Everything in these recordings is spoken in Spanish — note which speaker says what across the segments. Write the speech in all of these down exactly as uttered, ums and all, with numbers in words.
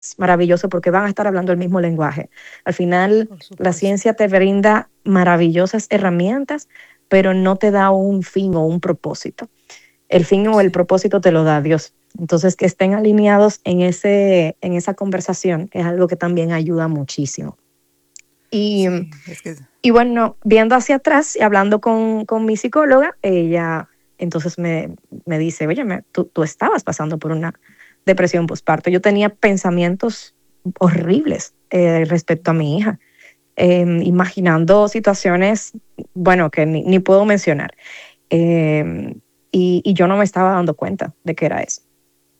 Speaker 1: maravilloso porque van a estar hablando el mismo lenguaje. Al final,
Speaker 2: Por
Speaker 1: la
Speaker 2: supuesto.
Speaker 1: ciencia te brinda maravillosas herramientas, pero no te da un fin o un propósito. El fin o el
Speaker 2: Sí,
Speaker 1: propósito te lo da Dios. Entonces, que estén alineados en, ese, en esa conversación es algo que también ayuda muchísimo. Y,
Speaker 2: sí, es que
Speaker 1: y bueno, viendo hacia atrás y hablando con, con mi psicóloga, ella entonces me, me dice, oye, me, tú, tú estabas pasando por una depresión postparto. Yo tenía pensamientos horribles eh, respecto a mi hija, eh, imaginando situaciones, bueno, que ni, ni puedo mencionar. Eh, y, y yo no me estaba dando cuenta de que era eso.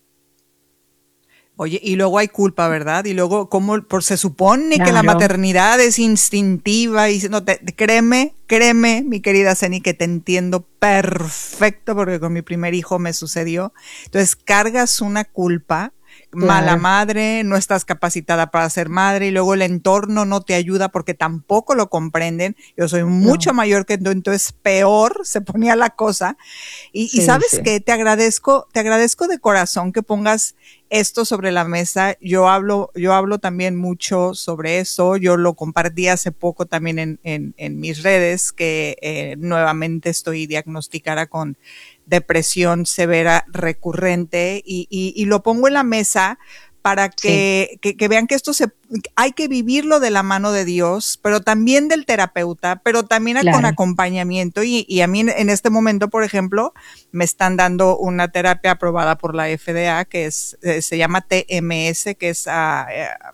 Speaker 2: Oye, y luego hay culpa, ¿verdad? Y luego, ¿cómo? Por, se supone que la
Speaker 1: Claro,
Speaker 2: maternidad es instintiva y no te, créeme, créeme, mi querida Ceni, que te entiendo perfecto porque con mi primer hijo me sucedió. Entonces, cargas una culpa, mala
Speaker 1: claro.
Speaker 2: madre, no estás capacitada para ser madre y luego el entorno no te ayuda porque tampoco lo comprenden. Yo soy mucho
Speaker 1: No,
Speaker 2: mayor que tú, entonces peor se ponía la cosa. Y, y
Speaker 1: sí,
Speaker 2: sabes
Speaker 1: sí.
Speaker 2: qué, te agradezco, te agradezco de corazón que pongas esto sobre la mesa. Yo hablo, yo hablo también mucho sobre eso. Yo lo compartí hace poco también en, en, en mis redes, que eh, nuevamente estoy diagnosticada con depresión severa recurrente y, y, y lo pongo en la mesa para
Speaker 1: Sí,
Speaker 2: que, que, que vean que esto se, hay que vivirlo de la mano de Dios, pero también del terapeuta, pero también con
Speaker 1: claro.
Speaker 2: acompañamiento. Y, y a mí en este momento, por ejemplo, me están dando una terapia aprobada por la F D A, que es, eh, se llama T M S, que es uh,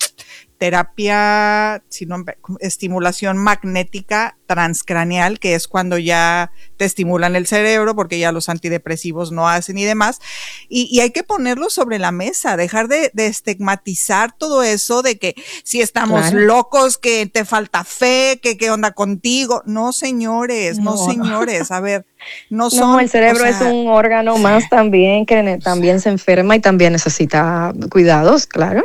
Speaker 2: terapia, sino, estimulación magnética transcraneal, que es cuando ya te estimulan el cerebro porque ya los antidepresivos no hacen y demás. Y, y hay que ponerlo sobre la mesa, dejar de, de estigmatizar todo eso de que si estamos
Speaker 1: Claro.
Speaker 2: locos, que te falta fe, que qué onda contigo. No, señores, no,
Speaker 1: No, no.
Speaker 2: señores. A ver, no
Speaker 1: No, el
Speaker 2: son, o
Speaker 1: cerebro es
Speaker 2: sea,
Speaker 1: un órgano
Speaker 2: sí,
Speaker 1: más también que ne- también se enferma y también necesita cuidados, claro.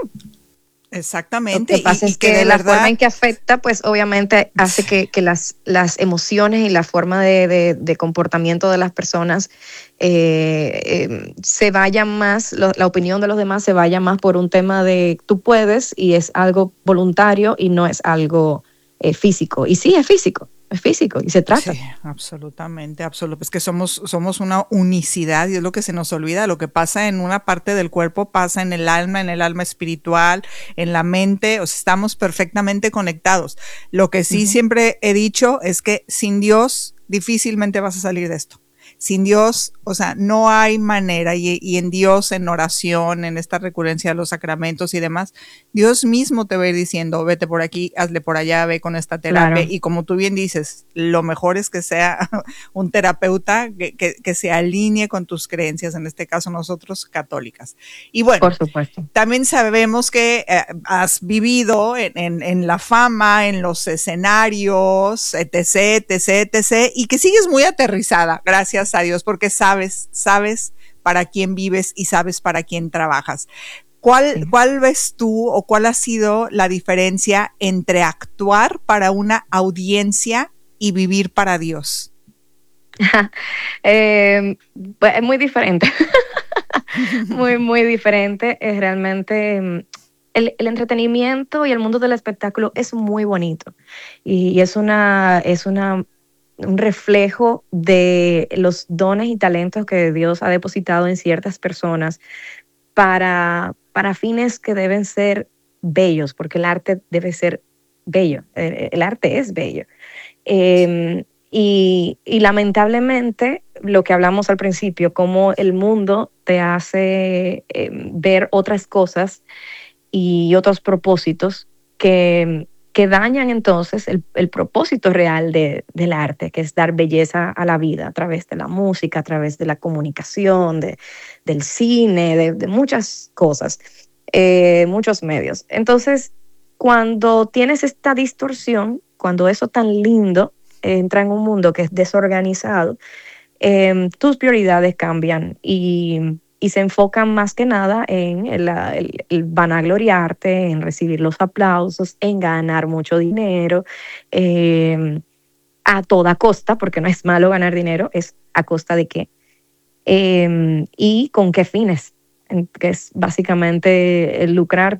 Speaker 1: Lo
Speaker 2: exactamente.
Speaker 1: que
Speaker 2: Y,
Speaker 1: pasa
Speaker 2: y
Speaker 1: es
Speaker 2: que
Speaker 1: que
Speaker 2: de
Speaker 1: la forma
Speaker 2: verdad,
Speaker 1: en que afecta, pues obviamente hace que, que las, las emociones y la forma de, de- de comportamiento de las personas eh, eh, se vaya más, lo- la opinión de los demás se vaya más por un tema de tú puedes y es algo voluntario y no es algo eh, físico. Y sí, es físico, es físico y se trata.
Speaker 2: sí, absolutamente, absolutamente. Es que somos, somos una unicidad y es lo que se nos olvida. Lo que pasa en una parte del cuerpo pasa en el alma, en el alma espiritual, en la mente. O sea, estamos perfectamente conectados. Lo que sí
Speaker 1: Ujú.
Speaker 2: siempre he dicho es que sin Dios difícilmente vas a salir de esto. Sin Dios, o sea, no hay manera. Y, y en Dios, en oración, en esta recurrencia de los sacramentos y demás, Dios mismo te va a ir diciendo, vete por aquí, hazle por allá, ve con esta terapia.
Speaker 1: Claro,
Speaker 2: Y como tú bien dices, lo mejor es que sea un terapeuta que, que, que se alinee con tus creencias, en este caso nosotros católicas. Y bueno,
Speaker 1: por supuesto.
Speaker 2: también sabemos que eh, has vivido en, en, en la fama, en los escenarios, etc, etc, etc, y que sigues muy aterrizada, gracias a Dios, porque sabes, sabes para quién vives y sabes para quién trabajas. ¿Cuál,
Speaker 1: Sí.
Speaker 2: ¿Cuál ves tú o cuál ha sido la diferencia entre actuar para una audiencia y vivir para Dios?
Speaker 1: Eh, pues, es muy diferente. Muy, muy diferente. Es realmente mm, el, el entretenimiento y el mundo del espectáculo es muy bonito. Y, y es una, es una, un reflejo de los dones y talentos que Dios ha depositado en ciertas personas para, para fines que deben ser bellos, porque el arte debe ser bello. El, el arte es bello. Eh, y, y, lamentablemente, lo que hablamos al principio, cómo el mundo te hace eh, ver otras cosas y otros propósitos que, que dañan entonces el, el propósito real de, del arte, que es dar belleza a la vida a través de la música, a través de la comunicación, de, del cine, de, de muchas cosas, eh, muchos medios. Entonces, cuando tienes esta distorsión, cuando eso tan lindo entra en un mundo que es desorganizado, eh, tus prioridades cambian y, y, se enfocan más que nada en el, el, el vanagloriarte, en recibir los aplausos, en ganar mucho dinero, eh, a toda costa, porque no es malo ganar dinero, es a costa de qué, eh, y con qué fines. que es básicamente el lucrar